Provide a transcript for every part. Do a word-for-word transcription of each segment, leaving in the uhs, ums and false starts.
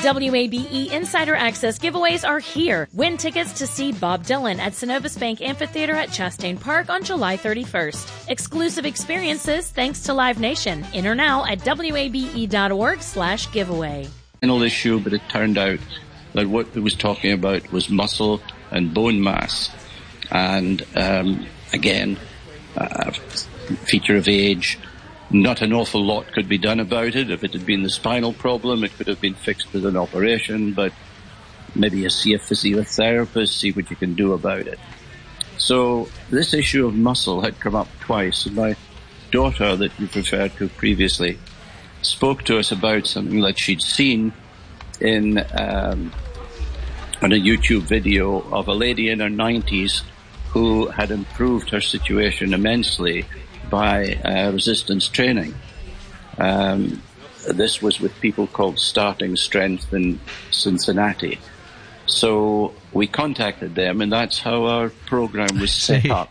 W A B E Insider Access giveaways are here. Win tickets to see Bob Dylan at Synovus Bank Amphitheater at Chastain Park on July thirty-first. Exclusive experiences thanks to Live Nation. Enter now at wabe.org slash giveaway. Final issue, but it turned out that what it was talking about was muscle and bone mass. And um, again, uh, feature of age. Not an awful lot could be done about it. If it had been the spinal problem, it could have been fixed with an operation, but maybe you see a physiotherapist, see what you can do about it. So this issue of muscle had come up twice, and my daughter that you referred to previously spoke to us about something that she'd seen in um, on a YouTube video of a lady in her nineties who had improved her situation immensely by uh, resistance training. Um, this was with people called Starting Strength in Cincinnati. So we contacted them, and that's how our program was set up.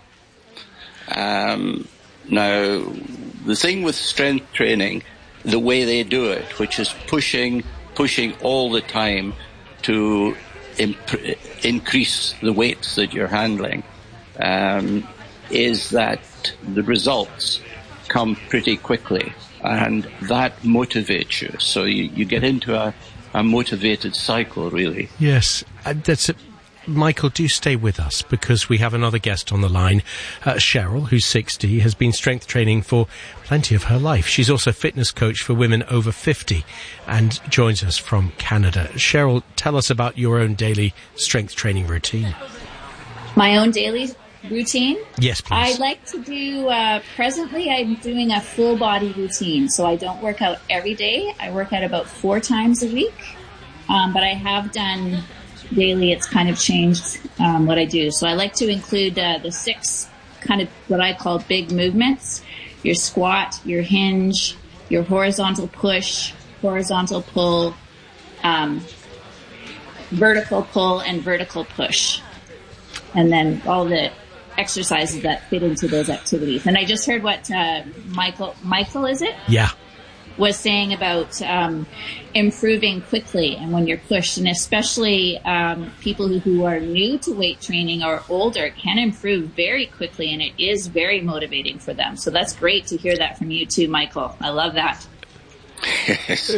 Um, now, the thing with strength training, the way they do it, which is pushing, pushing all the time to imp- increase the weights that you're handling, um, is that the results come pretty quickly, and that motivates you. So you, you get into a, a motivated cycle, really. Yes, uh, that's it. Michael, do stay with us, because we have another guest on the line. Uh, Cheryl, who's sixty, has been strength training for plenty of her life. She's also a fitness coach for women over fifty and joins us from Canada. Cheryl, tell us about your own daily strength training routine. My own daily routine? Yes, please. I like to do, uh, presently I'm doing a full body routine, so I don't work out every day. I work out about four times a week, um, but I have done daily. It's kind of changed um, what I do. So I like to include uh, the six kind of what I call big movements: your squat, your hinge, your horizontal push, horizontal pull, um, vertical pull, and vertical push. And then all the exercises that fit into those activities. And I just heard what uh, Michael, Michael, is it? Yeah. Was saying about um, improving quickly and when you're pushed, and especially um, people who, who are new to weight training or older can improve very quickly, and it is very motivating for them. So that's great to hear that from you too, Michael. I love that. Yes.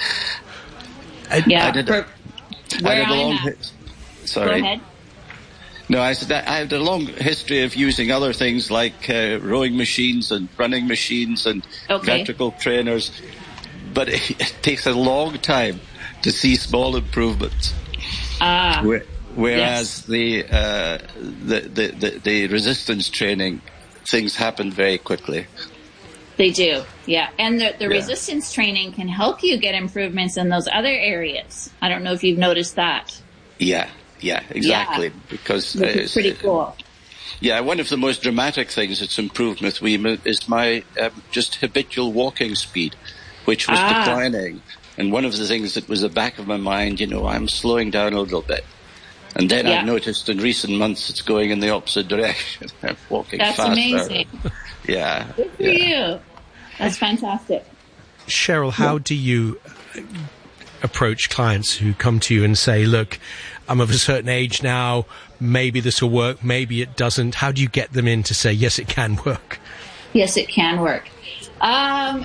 I, yeah. I did, for, I where did a long I'm at. hit. Sorry. Go ahead. No, I said that I had a long history of using other things like uh, rowing machines and running machines and okay. vertical trainers, but it, it takes a long time to see small improvements. Ah, Where, whereas yes. the, uh, the, the the the resistance training, things happen very quickly. They do, yeah. And the, the yeah. resistance training can help you get improvements in those other areas. I don't know if you've noticed that. Yeah. Yeah, exactly. Yeah. Because Which uh, is pretty cool. Yeah, one of the most dramatic things that's improved with me is my um, just habitual walking speed, which was ah. declining. And one of the things that was the back of my mind, you know, I'm slowing down a little bit. And then yeah. I've noticed in recent months it's going in the opposite direction. I'm walking That's faster. amazing. Yeah. Good for yeah. you. That's fantastic. Cheryl, how yeah. do you approach clients who come to you and say, look, I'm of a certain age now, maybe this will work, maybe it doesn't? How do you get them in to say, yes, it can work? Yes, it can work. Um,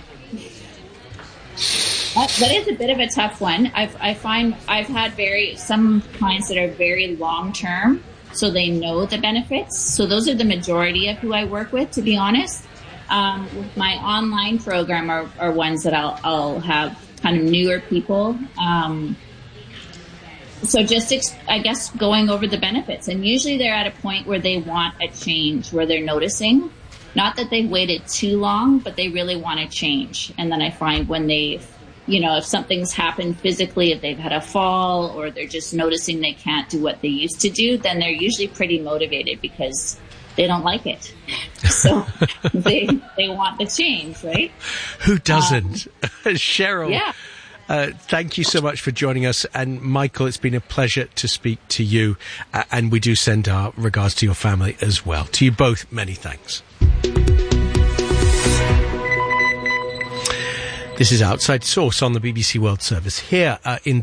that, that is a bit of a tough one. I've, I find I've had very some clients that are very long-term, so they know the benefits. So those are the majority of who I work with, to be honest. Um, with my online program are, are ones that I'll, I'll have kind of newer people. Um, So just, ex- I guess, going over the benefits. And usually they're at a point where they want a change, where they're noticing. Not that they've waited too long, but they really want to change. And then I find when they, you know, if something's happened physically, if they've had a fall or they're just noticing they can't do what they used to do, then they're usually pretty motivated because they don't like it. So they they want the change, right? Who doesn't? Um, Cheryl. Yeah. Uh, thank you so much for joining us. And Michael, it's been a pleasure to speak to you. Uh, and we do send our regards to your family as well. To you both, many thanks. This is Outside Source on the B B C World Service here uh, in